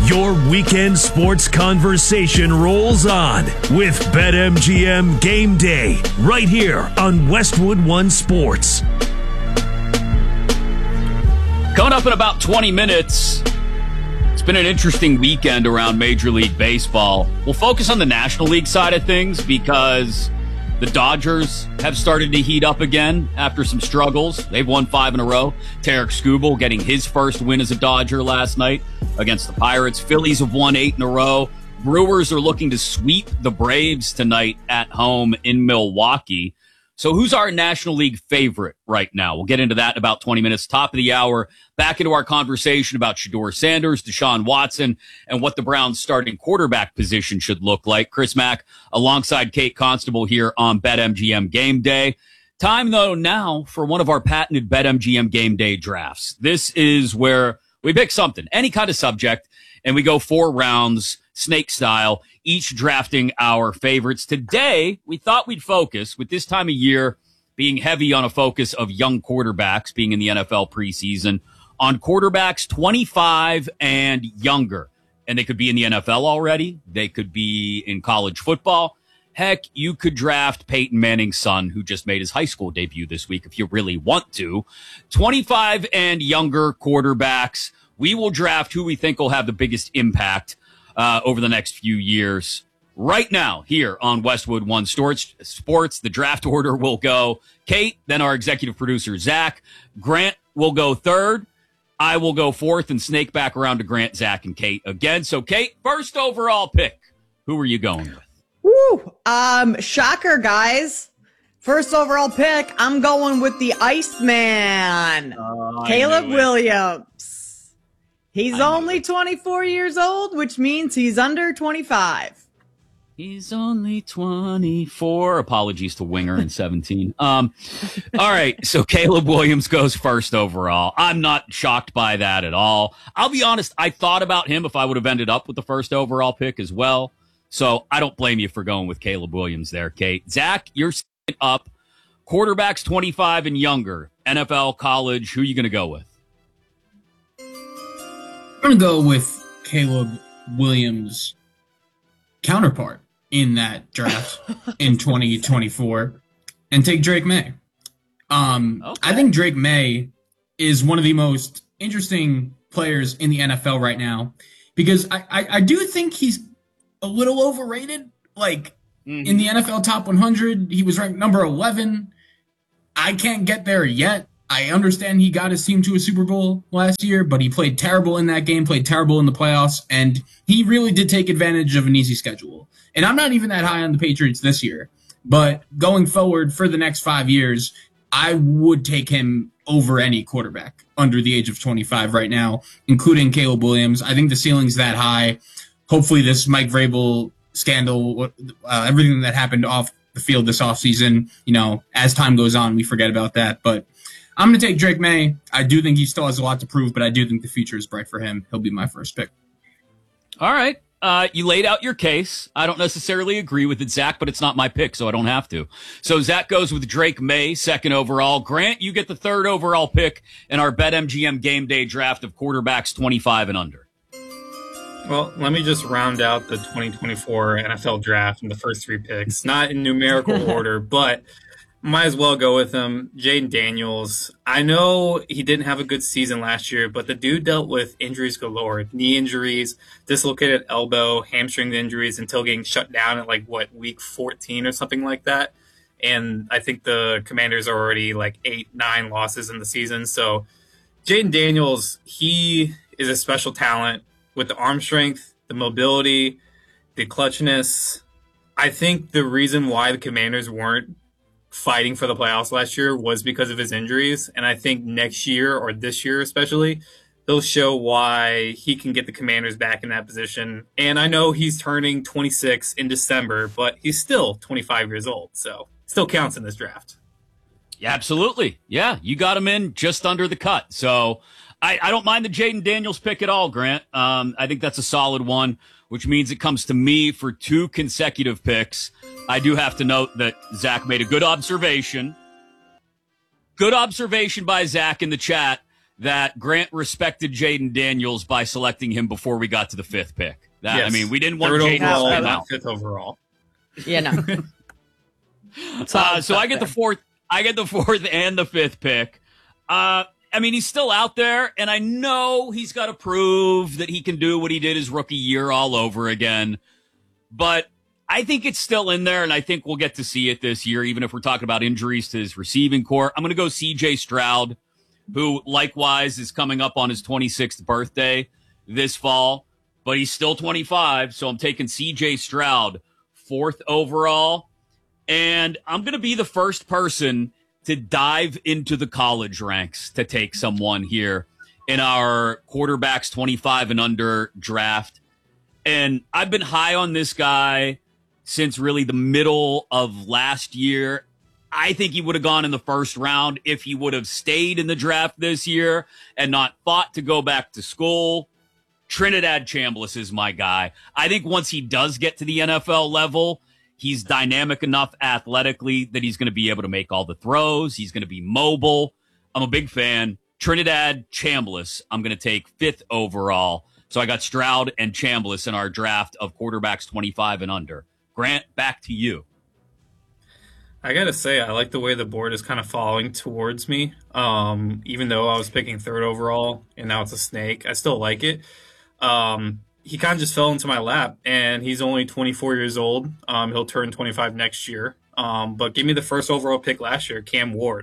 Your weekend sports conversation rolls on with BetMGM Game Day right here on Westwood One Sports. Coming up in about 20 minutes, it's been an interesting weekend around Major League Baseball. We'll focus on the National League side of things because the Dodgers have started to heat up again after some struggles. They've won 5 in a row. Tarek Skubal getting his first win as a Dodger last night against the Pirates. Phillies have won 8 in a row. Brewers are looking to sweep the Braves tonight at home in Milwaukee. So who's our National League favorite right now? We'll get into that in about 20 minutes. Top of the hour, back into our conversation about Shedeur Sanders, Deshaun Watson, and what the Browns' starting quarterback position should look like. Chris Mack alongside Kate Constable here on BetMGM Game Day. Time, though, now for one of our patented BetMGM Game Day drafts. This is where we pick something, any kind of subject, and we go 4 rounds, snake style, each drafting our favorites. Today, we thought we'd focus, with this time of year being heavy on a focus of young quarterbacks being in the NFL preseason, on quarterbacks 25 and younger. And they could be in the NFL already. They could be in college football. Heck, you could draft Peyton Manning's son, who just made his high school debut this week, if you really want to. 25 and younger quarterbacks. We will draft who we think will have the biggest impact over the next few years. Right now, here on Westwood One Sports, the draft order will go Kate, then our executive producer, Zach. Grant will go third. I will go fourth and snake back around to Grant, Zach, and Kate again. So, Kate, first overall pick. Who are you going with? Woo! Shocker, guys. First overall pick, I'm going with the Iceman, Caleb Williams. He's only 24 years old, which means he's under 25. He's only 24. Apologies to Winger in 17. All right, so Caleb Williams goes first overall. I'm not shocked by that at all. I'll be honest, I thought about him if I would have ended up with the first overall pick as well. So I don't blame you for going with Caleb Williams there, Kate. Zach, you're up. Quarterbacks 25 and younger. NFL, college, who are you going to go with? I'm going to go with Caleb Williams' counterpart in that draft in 2024 and take Drake May. I think Drake May is one of the most interesting players in the NFL right now because I do think he's a little overrated. Like, in the NFL Top 100, he was ranked number 11. I can't get there yet. I understand he got his team to a Super Bowl last year, but he played terrible in that game, played terrible in the playoffs, and he really did take advantage of an easy schedule. And I'm not even that high on the Patriots this year, but going forward for the next 5 years, I would take him over any quarterback under the age of 25 right now, including Caleb Williams. I think the ceiling's that high. Hopefully this Mike Vrabel scandal, everything that happened off the field this offseason, as time goes on, we forget about that, but I'm going to take Drake May. I do think he still has a lot to prove, but I do think the future is bright for him. He'll be my first pick. All right. You laid out your case. I don't necessarily agree with it, Zach, but it's not my pick, so I don't have to. So Zach goes with Drake May, second overall. Grant, you get the third overall pick in our BetMGM Game Day draft of quarterbacks 25 and under. Well, let me just round out the 2024 NFL draft in the first 3 picks. Not in numerical order, but might as well go with him. Jaden Daniels. I know he didn't have a good season last year, but the dude dealt with injuries galore. Knee injuries, dislocated elbow, hamstring injuries until getting shut down at week 14 or something like that. And I think the Commanders are already 8-9 losses in the season. So Jaden Daniels, he is a special talent with the arm strength, the mobility, the clutchness. I think the reason why the Commanders weren't fighting for the playoffs last year was because of his injuries. And I think next year, or this year especially, they'll show why he can get the Commanders back in that position. And I know he's turning 26 in December, but he's still 25 years old. So still counts in this draft. Yeah, absolutely. Yeah, you got him in just under the cut. So I don't mind the Jaden Daniels pick at all, Grant. I think that's a solid one, which means it comes to me for 2 consecutive picks. I do have to note that Zach made a good observation. Good observation by Zach in the chat that Grant respected Jaden Daniels by selecting him before we got to the 5th pick. Yes. I mean, we didn't want Third Jaden overall, to not 5th overall. You know. So I get the 4th. I get the 4th and the 5th pick. I mean, he's still out there, and I know he's got to prove that he can do what he did his rookie year all over again. But I think it's still in there, and I think we'll get to see it this year, even if we're talking about injuries to his receiving core. I'm going to go C.J. Stroud, who likewise is coming up on his 26th birthday this fall, but he's still 25, so I'm taking C.J. Stroud, 4th overall. And I'm going to be the first person to dive into the college ranks to take someone here in our quarterbacks 25 and under draft. And I've been high on this guy since really the middle of last year. I think he would have gone in the first round if he would have stayed in the draft this year and not fought to go back to school. Trinidad Chambliss is my guy. I think once he does get to the NFL level, he's dynamic enough athletically that he's going to be able to make all the throws. He's going to be mobile. I'm a big fan. Trinidad Chambliss, I'm going to take 5th overall. So I got Stroud and Chambliss in our draft of quarterbacks 25 and under. Grant, back to you. I got to say, I like the way the board is kind of falling towards me. Even though I was picking 3rd overall and now it's a snake, I still like it. He kind of just fell into my lap, and he's only 24 years old. He'll turn 25 next year. But give me the 1st overall pick last year, Cam Ward.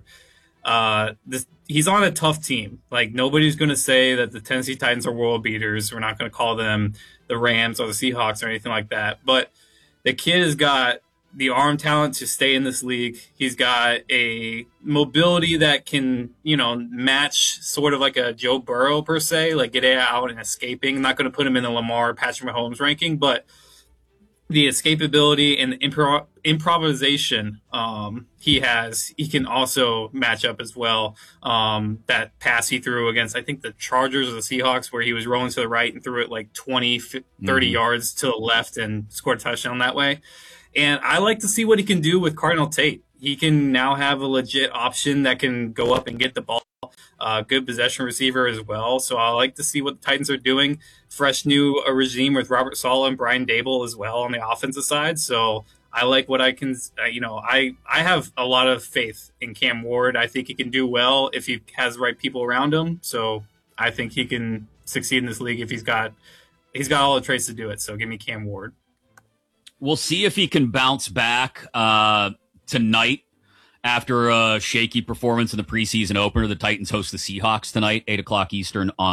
He's on a tough team. Like, nobody's going to say that the Tennessee Titans are world beaters. We're not going to call them the Rams or the Seahawks or anything like that. But the kid has got the arm talent to stay in this league. He's got a mobility that can, match sort of like a Joe Burrow per se, like get out and escaping. I'm not going to put him in the Lamar, Patrick Mahomes ranking, but the escapability and the improvisation he has, he can also match up as well. That pass he threw against, I think, the Chargers or the Seahawks, where he was rolling to the right and threw it like 20, 30 yards to the left and scored a touchdown that way. And I like to see what he can do with Cardinal Tate. He can now have a legit option that can go up and get the ball. Good possession receiver as well. So I like to see what the Titans are doing. Fresh new regime with Robert Saleh and Brian Dable as well on the offensive side. So I like what I can, I have a lot of faith in Cam Ward. I think he can do well if he has the right people around him. So I think he can succeed in this league if he's got all the traits to do it. So give me Cam Ward. We'll see if he can bounce back tonight after a shaky performance in the preseason opener. The Titans host the Seahawks tonight, 8 o'clock Eastern on